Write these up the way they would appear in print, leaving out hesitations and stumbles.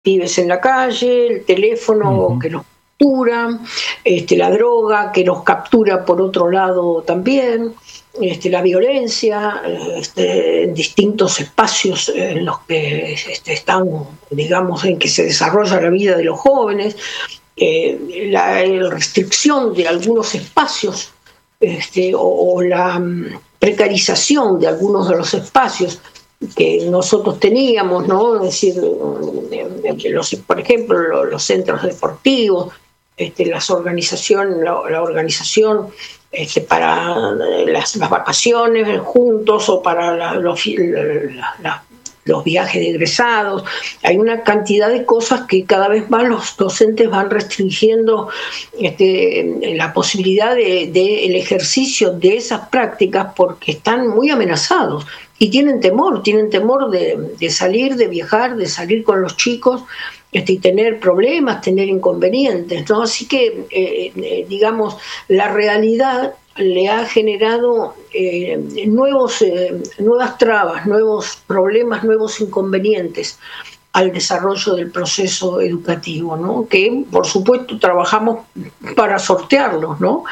pibes en la calle, el teléfono que los captura, la droga que los captura por otro lado también, la violencia en distintos espacios en los que están, digamos, en que se desarrolla la vida de los jóvenes, la restricción de algunos espacios o la precarización de algunos de los espacios que nosotros teníamos, ¿no? Es decir, por ejemplo, los centros deportivos, la organización para las vacaciones juntos o para los viajes de egresados. Hay una cantidad de cosas que cada vez más los docentes van restringiendo la posibilidad del ejercicio de esas prácticas porque están muy amenazados y tienen temor de salir, de viajar, de salir con los chicos y tener problemas, tener inconvenientes, ¿no? Así que, digamos, la realidad le ha generado nuevas trabas, nuevos problemas, nuevos inconvenientes al desarrollo del proceso educativo, ¿no? Que, por supuesto, trabajamos para sortearlos, ¿no?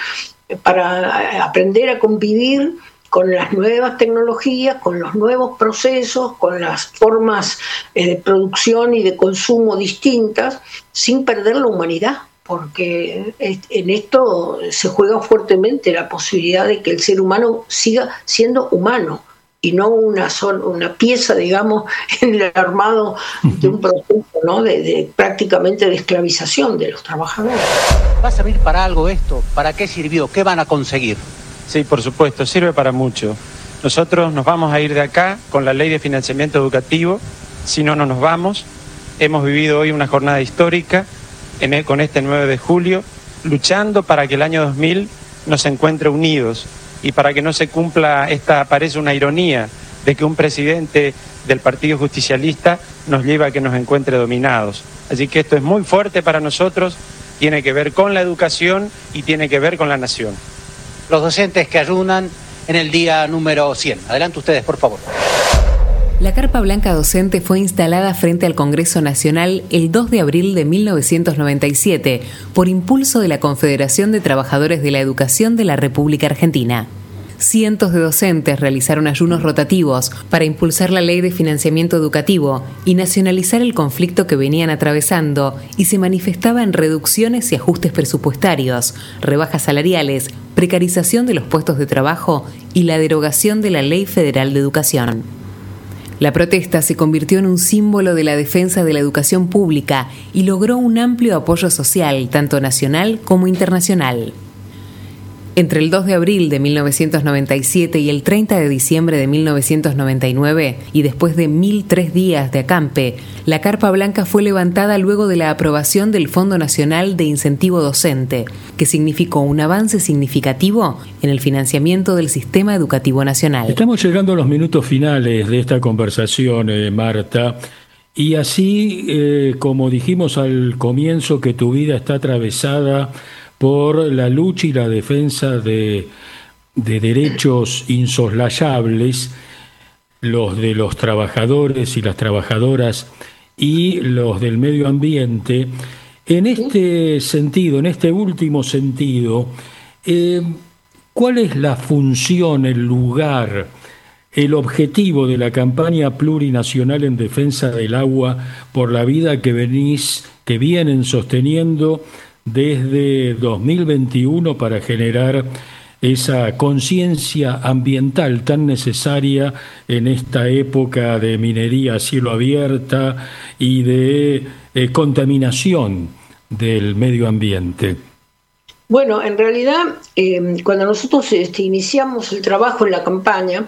Para aprender a convivir con las nuevas tecnologías, con los nuevos procesos, con las formas de producción y de consumo distintas, sin perder la humanidad, porque en esto se juega fuertemente la posibilidad de que el ser humano siga siendo humano y no una pieza, digamos, en el armado de un proceso, ¿no? de prácticamente de esclavización de los trabajadores. ¿Va a servir para algo esto? ¿Para qué sirvió? ¿Qué van a conseguir? Sí, por supuesto, sirve para mucho. Nosotros nos vamos a ir de acá con la ley de financiamiento educativo, si no, no nos vamos. Hemos vivido hoy una jornada histórica con este 9 de julio, luchando para que el año 2000 nos encuentre unidos y para que no se cumpla parece una ironía de que un presidente del Partido Justicialista nos lleva a que nos encuentre dominados. Así que esto es muy fuerte para nosotros, tiene que ver con la educación y tiene que ver con la nación. Los docentes que ayunan en el día número 100. Adelante ustedes, por favor. La Carpa Blanca Docente fue instalada frente al Congreso Nacional el 2 de abril de 1997 por impulso de la Confederación de Trabajadores de la Educación de la República Argentina. Cientos de docentes realizaron ayunos rotativos para impulsar la ley de financiamiento educativo y nacionalizar el conflicto que venían atravesando y se manifestaba en reducciones y ajustes presupuestarios, rebajas salariales, precarización de los puestos de trabajo y la derogación de la Ley Federal de Educación. La protesta se convirtió en un símbolo de la defensa de la educación pública y logró un amplio apoyo social, tanto nacional como internacional. Entre el 2 de abril de 1997 y el 30 de diciembre de 1999, y después de 1003 días de acampe, la Carpa Blanca fue levantada luego de la aprobación del Fondo Nacional de Incentivo Docente, que significó un avance significativo en el financiamiento del sistema educativo nacional. Estamos llegando a los minutos finales de esta conversación, Marta, y así, como dijimos al comienzo, que tu vida está atravesada por la lucha y la defensa de derechos insoslayables, los de los trabajadores y las trabajadoras y los del medio ambiente. En este sentido, en este último sentido, ¿cuál es la función, el lugar, el objetivo de la campaña plurinacional en defensa del agua por la vida que vienen sosteniendo desde 2021 para generar esa conciencia ambiental tan necesaria en esta época de minería a cielo abierto y de contaminación del medio ambiente? Bueno, en realidad, cuando nosotros iniciamos el trabajo en la campaña,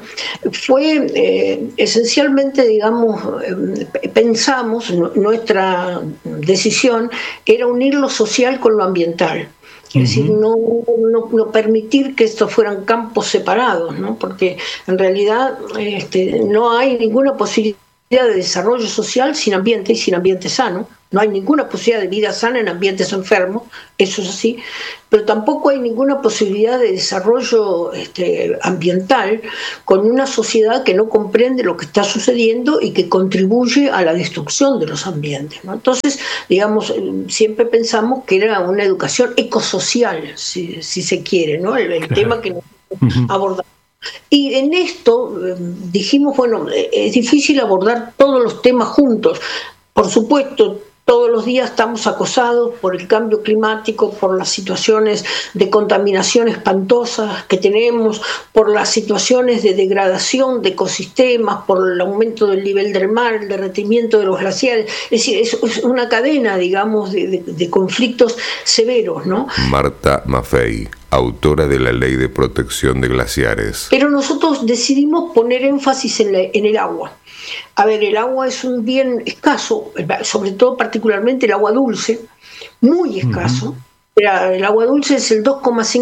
fue esencialmente, digamos, pensamos, nuestra decisión era unir lo social con lo ambiental. Es decir, no permitir que estos fueran campos separados, ¿no? Porque en realidad no hay ninguna posibilidad de desarrollo social sin ambiente y sin ambiente sano. No hay ninguna posibilidad de vida sana en ambientes enfermos, eso es así, pero tampoco hay ninguna posibilidad de desarrollo ambiental con una sociedad que no comprende lo que está sucediendo y que contribuye a la destrucción de los ambientes, ¿no? Entonces, digamos, siempre pensamos que era una educación ecosocial, si se quiere, ¿no? El tema que nosotros abordamos. Y en esto dijimos, bueno, es difícil abordar todos los temas juntos. Por supuesto, todos los días estamos acosados por el cambio climático, por las situaciones de contaminación espantosas que tenemos, por las situaciones de degradación de ecosistemas, por el aumento del nivel del mar, el derretimiento de los glaciares. Es decir, es una cadena, digamos, de conflictos severos, ¿no? Marta Maffei, autora de la Ley de Protección de Glaciares. Pero nosotros decidimos poner énfasis en el agua. A ver, el agua es un bien escaso, sobre todo particularmente el agua dulce, muy escaso. El agua dulce es el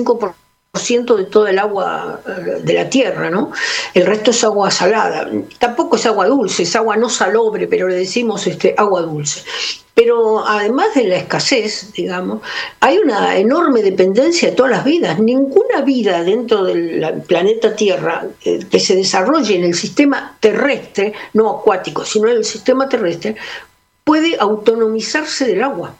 2,5% de toda el agua de la tierra, ¿no? El resto es agua salada. Tampoco es agua dulce, es agua no salobre, pero le decimos agua dulce. Pero además de la escasez, digamos, hay una enorme dependencia de todas las vidas. Ninguna vida dentro del planeta Tierra que se desarrolle en el sistema terrestre, no acuático, sino en el sistema terrestre, puede autonomizarse del agua.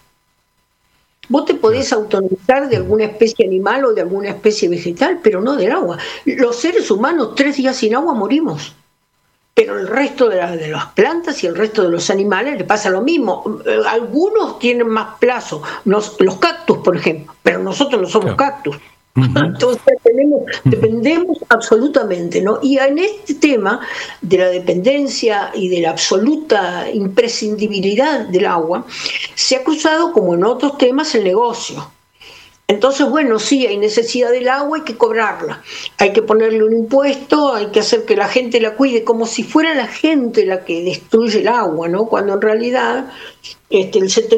Vos te podés autonomizar de alguna especie animal o de alguna especie vegetal, pero no del agua. Los seres humanos 3 días sin agua morimos. Pero el resto de las plantas y el resto de los animales le pasa lo mismo. Algunos tienen más plazo, los cactus, por ejemplo, pero nosotros no somos cactus. Entonces dependemos absolutamente, ¿no? Y en este tema de la dependencia y de la absoluta imprescindibilidad del agua, se ha acusado, como en otros temas, el negocio. Entonces, bueno, sí, hay necesidad del agua, hay que cobrarla, hay que ponerle un impuesto, hay que hacer que la gente la cuide, como si fuera la gente la que destruye el agua, ¿no? Cuando en realidad el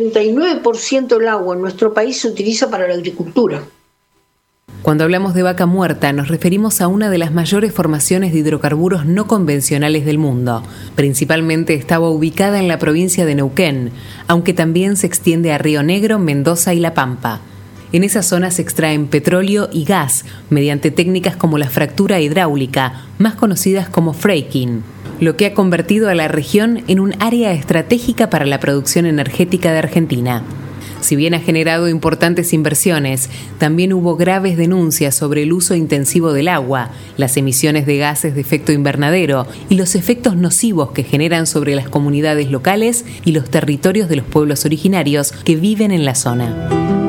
79% del agua en nuestro país se utiliza para la agricultura. Cuando hablamos de vaca muerta, nos referimos a una de las mayores formaciones de hidrocarburos no convencionales del mundo. Principalmente estaba ubicada en la provincia de Neuquén, aunque también se extiende a Río Negro, Mendoza y La Pampa. En esa zona se extraen petróleo y gas mediante técnicas como la fractura hidráulica, más conocidas como fracking, lo que ha convertido a la región en un área estratégica para la producción energética de Argentina. Si bien ha generado importantes inversiones, también hubo graves denuncias sobre el uso intensivo del agua, las emisiones de gases de efecto invernadero y los efectos nocivos que generan sobre las comunidades locales y los territorios de los pueblos originarios que viven en la zona.